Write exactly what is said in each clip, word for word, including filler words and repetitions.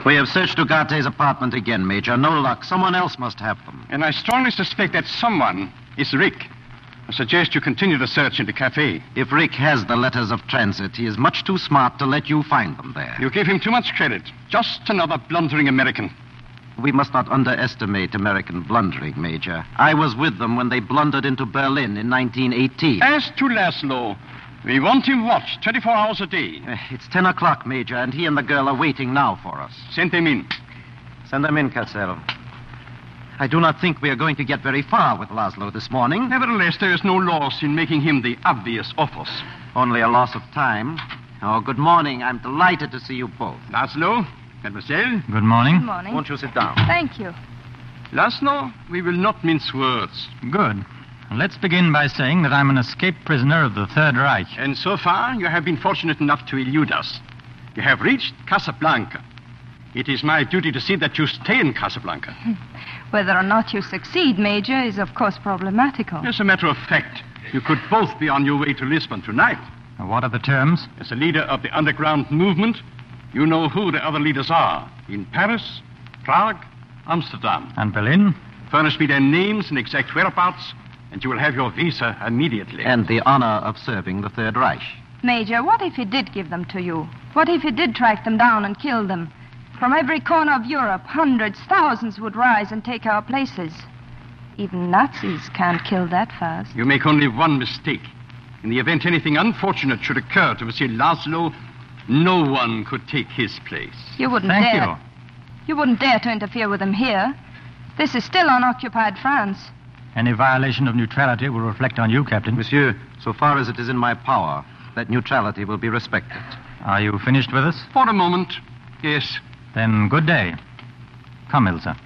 We have searched Ugarte's apartment again, Major. No luck. Someone else must have them. And I strongly suspect that someone is Rick. I suggest you continue the search in the cafe. If Rick has the letters of transit, he is much too smart to let you find them there. You give him too much credit. Just another blundering American. We must not underestimate American blundering, Major. I was with them when they blundered into Berlin in nineteen eighteen. As to Laszlo, we want him watched twenty-four hours a day. Uh, It's ten o'clock, Major, and he and the girl are waiting now for us. Send them in. Send them in, Cassell. I do not think we are going to get very far with Laszlo this morning. Nevertheless, there is no loss in making him the obvious offers. Only a loss of time. Oh, good morning. I'm delighted to see you both. Laszlo, mademoiselle. Good morning. Good morning. Won't you sit down? Thank you. Laszlo, we will not mince words. Good. Let's begin by saying that I'm an escaped prisoner of the Third Reich. And so far, you have been fortunate enough to elude us. You have reached Casablanca. It is my duty to see that you stay in Casablanca. Whether or not you succeed, Major, is of course problematical. As a matter of fact, you could both be on your way to Lisbon tonight. What are the terms? As a leader of the underground movement, you know who the other leaders are. In Paris, Prague, Amsterdam. And Berlin? Furnish me their names and exact whereabouts, and you will have your visa immediately. And the honor of serving the Third Reich. Major, what if he did give them to you? What if he did track them down and kill them? From every corner of Europe, hundreds, thousands would rise and take our places. Even Nazis can't kill that fast. You make only one mistake. In the event anything unfortunate should occur to Monsieur Laszlo, no one could take his place. You wouldn't Thank dare. you. You wouldn't dare to interfere with him here. This is still unoccupied France. Any violation of neutrality will reflect on you, Captain. Monsieur, so far as it is in my power, that neutrality will be respected. Are you finished with us? For a moment, yes. Then good day. Come, Ilsa.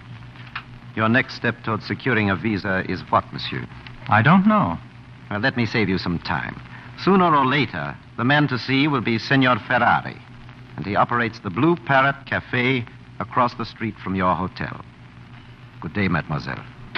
Your next step towards securing a visa is what, monsieur? I don't know. Well, let me save you some time. Sooner or later, the man to see will be Senor Ferrari, and he operates the Blue Parrot Cafe across the street from your hotel. Good day, mademoiselle.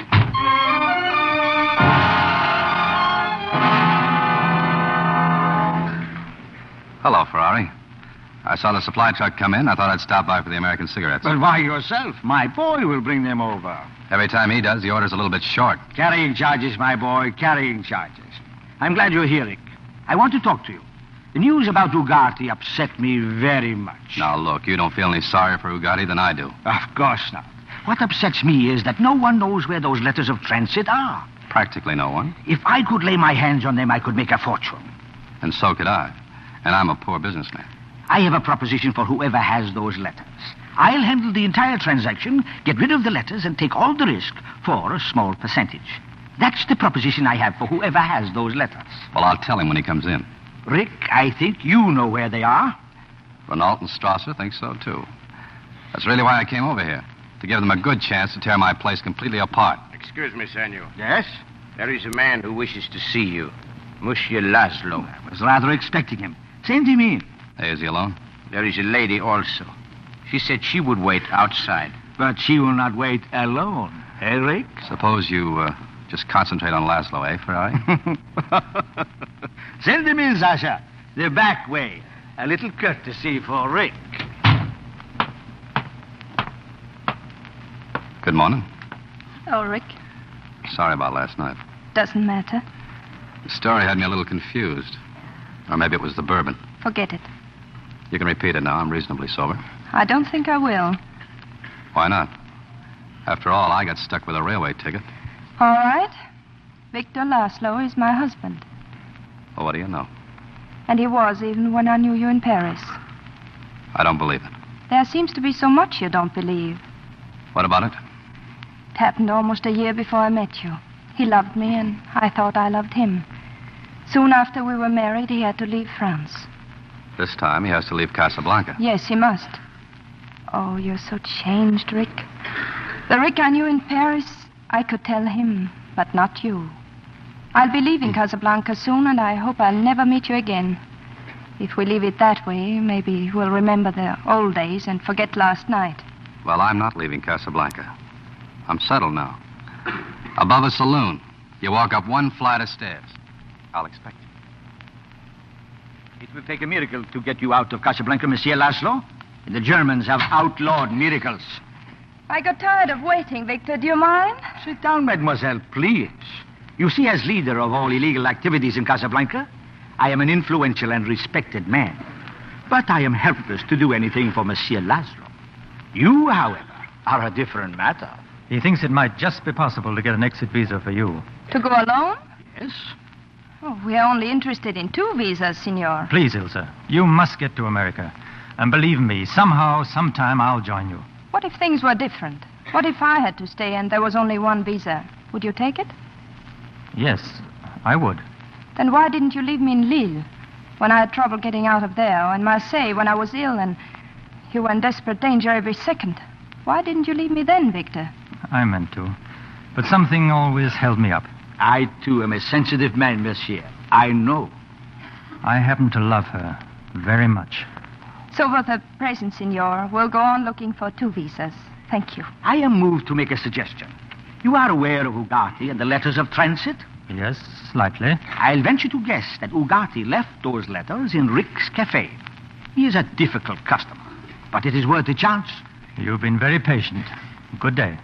Hello, Ferrari. I saw the supply truck come in. I thought I'd stop by for the American cigarettes. But why yourself? My boy will bring them over. Every time he does, the order's a little bit short. Carrying charges, my boy, carrying charges. I'm glad you're here, Rick. I want to talk to you. The news about Ugarte upset me very much. Now, look, you don't feel any sorry for Ugarte than I do. Of course not. What upsets me is that no one knows where those letters of transit are. Practically no one. If I could lay my hands on them, I could make a fortune. And so could I. And I'm a poor businessman. I have a proposition for whoever has those letters. I'll handle the entire transaction, get rid of the letters, and take all the risk for a small percentage. That's the proposition I have for whoever has those letters. Well, I'll tell him when he comes in. Rick, I think you know where they are. Renault and Strasser think so, too. That's really why I came over here. To give them a good chance to tear my place completely apart. Excuse me, senor. Yes? There is a man who wishes to see you. Monsieur Laszlo. I was rather expecting him. Send him in. Hey, is he alone? There is a lady also. She said she would wait outside. But she will not wait alone. Eh, Rick? Suppose you uh, just concentrate on Laszlo, eh, Ferrari? Send him in, Sasha. The back way. A little courtesy for Rick. Good morning. Oh, Rick, Sorry about last night. doesn't matter. The story had me a little confused. Or maybe it was the bourbon. Forget it. You can repeat it now. I'm reasonably sober. I don't think I will. Why not? After all, I got stuck with a railway ticket. All right. Victor Laszlo is my husband. Well, what do you know? And he was even when I knew you in Paris. I don't believe it. There seems to be so much you don't believe. What about it? It happened almost a year before I met you. He loved me, and I thought I loved him. Soon after we were married, he had to leave France. This time he has to leave Casablanca. Yes, he must. Oh, you're so changed, Rick. The Rick I knew in Paris, I could tell him, but not you. I'll be leaving Casablanca soon, and I hope I'll never meet you again. If we leave it that way, maybe we'll remember the old days and forget last night. Well, I'm not leaving Casablanca. I'm settled now. Above a saloon. You walk up one flight of stairs. I'll expect you. It will take a miracle to get you out of Casablanca, Monsieur Laszlo. The Germans have outlawed miracles. I got tired of waiting, Victor. Do you mind? Sit down, mademoiselle, please. You see, as leader of all illegal activities in Casablanca, I am an influential and respected man. But I am helpless to do anything for Monsieur Laszlo. You, however, are a different matter. He thinks it might just be possible to get an exit visa for you. To go alone? Yes? Oh, we are only interested in two visas, Signor. Please, Ilsa, you must get to America. And believe me, somehow, sometime, I'll join you. What if things were different? What if I had to stay and there was only one visa? Would you take it? Yes, I would. Then why didn't you leave me in Lille when I had trouble getting out of there, or in Marseille when I was ill and you were in desperate danger every second? Why didn't you leave me then, Victor? I meant to. But something always held me up. I, too, am a sensitive man, monsieur. I know. I happen to love her very much. So for the present, Signor, we'll go on looking for two visas. Thank you. I am moved to make a suggestion. You are aware of Ugarte and the letters of transit? Yes, slightly. I'll venture to guess that Ugarte left those letters in Rick's cafe. He is a difficult customer, but it is worth a chance. You've been very patient. Good day.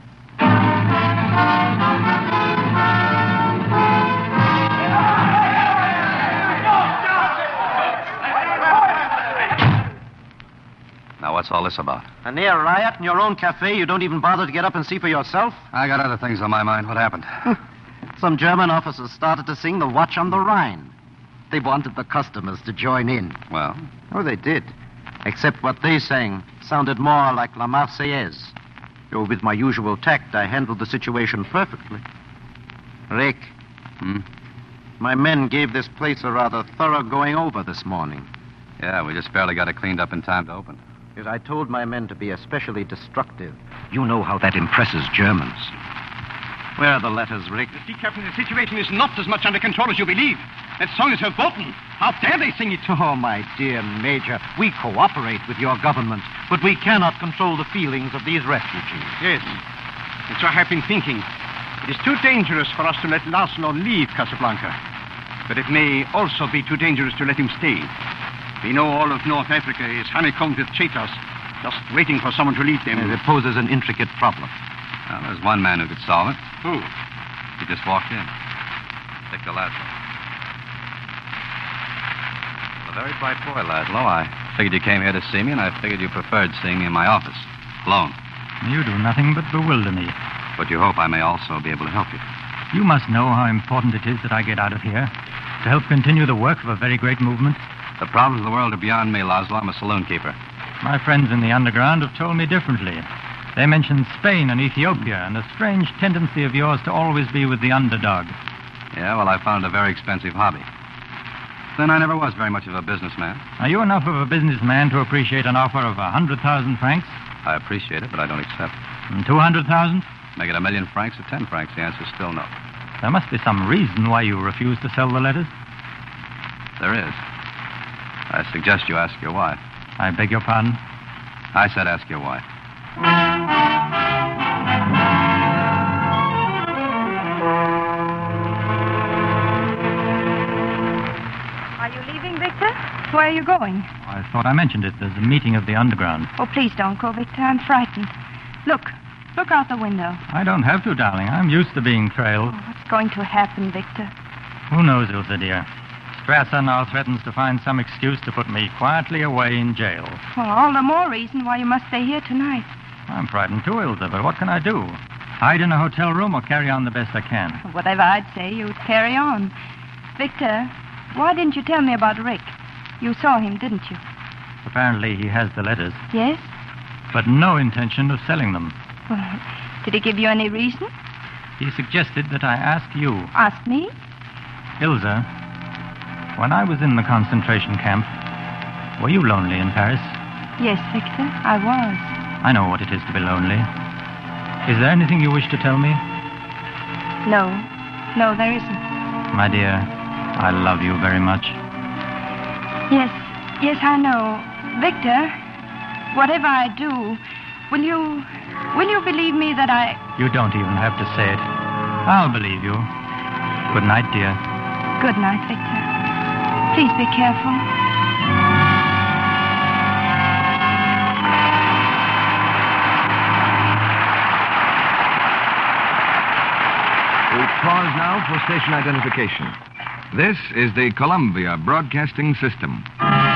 Now, what's all this about? A near riot in your own cafe. You don't even bother to get up and see for yourself? I got other things on my mind. What happened? Some German officers started to sing the Watch on the Rhine. They wanted the customers to join in. Well? Oh, they did. Except what they sang sounded more like La Marseillaise. Oh, with my usual tact, I handled the situation perfectly. Rick. Hmm? My men gave this place a rather thorough going over this morning. Yeah, we just barely got it cleaned up in time to open. Because I told my men to be especially destructive. You know how that impresses Germans. Where are the letters, Rick? You see, Captain, the situation is not as much under control as you believe. That song is verboten. How dare they sing it? Oh, my dear Major, we cooperate with your government, but we cannot control the feelings of these refugees. Yes. And so I have been thinking. It is too dangerous for us to let Laszlo leave Casablanca. But it may also be too dangerous to let him stay. We know all of North Africa is honeycombed with traitors, just waiting for someone to lead them. It poses an intricate problem. Well, there's one man who could solve it. Who? He just walked in. Victor Laszlo. A very bright boy, Laszlo. I figured you came here to see me, and I figured you preferred seeing me in my office, alone. You do nothing but bewilder me. But you hope I may also be able to help you. You must know how important it is that I get out of here to help continue the work of a very great movement. The problems of the world are beyond me, Laszlo. I'm a saloon keeper. My friends in the underground have told me differently. They mentioned Spain and Ethiopia and a strange tendency of yours to always be with the underdog. Yeah, well, I found a very expensive hobby. Then I never was very much of a businessman. Are you enough of a businessman to appreciate an offer of a hundred thousand francs? I appreciate it, but I don't accept. And two hundred thousand? Make it a million francs or ten francs. The answer's still no. There must be some reason why you refuse to sell the letters. There is. I suggest you ask your wife. I beg your pardon? I said ask your wife. Are you leaving, Victor? Where are you going? I thought I mentioned it. There's a meeting of the underground. Oh, please don't go, Victor. I'm frightened. Look. Look out the window. I don't have to, darling. I'm used to being trailed. Oh, what's going to happen, Victor? Who knows, Ilsa, dear? Strasser now threatens to find some excuse to put me quietly away in jail. Well, all the more reason why you must stay here tonight. I'm frightened too, Ilsa, but what can I do? Hide in a hotel room or carry on the best I can? Whatever I'd say, you'd carry on. Victor, why didn't you tell me about Rick? You saw him, didn't you? Apparently he has the letters. Yes? But no intention of selling them. Well, did he give you any reason? He suggested that I ask you. Ask me? Ilsa, when I was in the concentration camp, were you lonely in Paris? Yes, Victor, I was. I know what it is to be lonely. Is there anything you wish to tell me? No. No, there isn't. My dear, I love you very much. Yes, yes, I know. Victor, whatever I do, will you... Will you believe me that I... You don't even have to say it. I'll believe you. Good night, dear. Good night, Victor. Please be careful. We pause now for station identification. This is the Columbia Broadcasting System.